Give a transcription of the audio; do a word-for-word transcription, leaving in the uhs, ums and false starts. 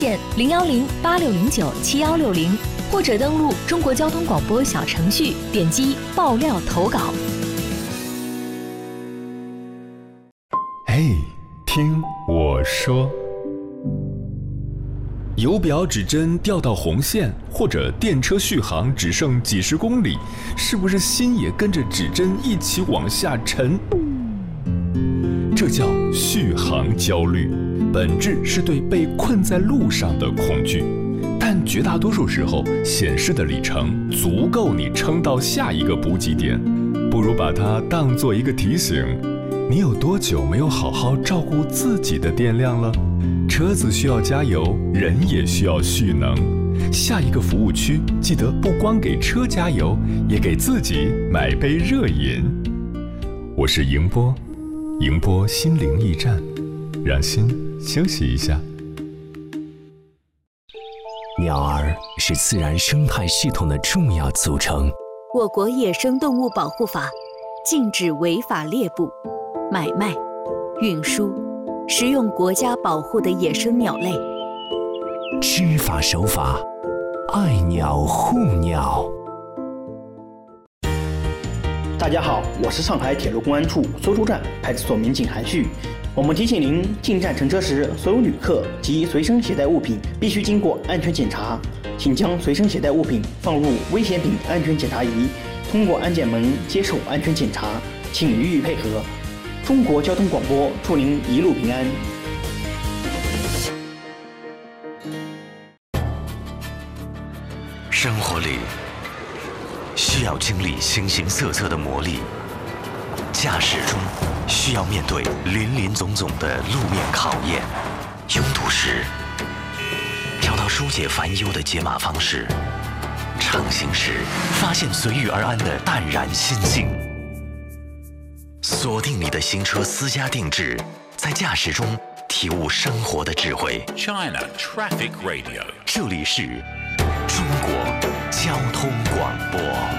电零幺零八六零九七幺六零，或者登录中国交通广播小程序，点击爆料投稿。 嘿，听我说。油表指针掉到红线，或者电车续航只剩几十公里，是不是心也跟着指针一起往下沉？这叫续航焦虑，本质是对被困在路上的恐惧，但绝大多数时候显示的里程足够你撑到下一个补给点，不如把它当作一个提醒，你有多久没有好好照顾自己的电量了？车子需要加油，人也需要蓄能。下一个服务区，记得不光给车加油，也给自己买杯热饮。我是迎波，迎波心灵驿站，让心休息一下。 鸟儿是自然生态系统的重要组成。 我国野生动物保护法禁止违法猎捕、买卖、运输、食用国家保护的野生鸟类。 知法守法，爱鸟护鸟。 大家好，我是上海铁路公安处搜出站派出所民警韩旭。我们提醒您，进站乘车时，所有旅客及随身携带物品必须经过安全检查，请将随身携带物品放入危险品安全检查仪，通过安检门接受安全检查，请予以配合。中国交通广播祝您一路平安。 生活里需要经历形形色色的磨砺，驾驶中需要面对林林总总的路面考验，拥堵时找到疏解烦忧的解码方式，畅行时发现随遇而安的淡然心境。锁定你的新车私家定制，在驾驶中体悟生活的智慧。 China Traffic Radio， 这里是中国交通广播。